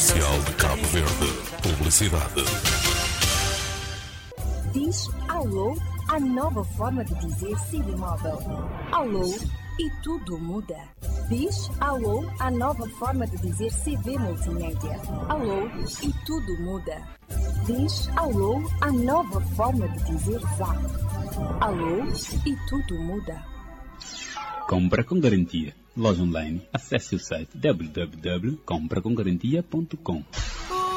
Oficial de Cabo Verde. Publicidade. Diz alô, a nova forma de dizer CD Móvel. Alô e tudo muda. Diz alô, a nova forma de dizer CV Multimédia. Alô e tudo muda. Diz alô, a nova forma de dizer Zap. Alô e tudo muda. Compra com garantia. Loja online. Acesse o site www.compracomgarantia.com.